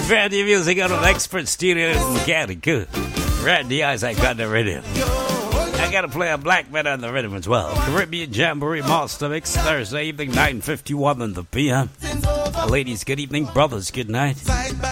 Randy Music on an expert studio in County. Good. Randy Isaac on the rhythm. I gotta play a black man on the rhythm as well. Caribbean Jamboree Master Mix Thursday evening, 9:51 in the PM. Ladies, good evening. Brothers, good night.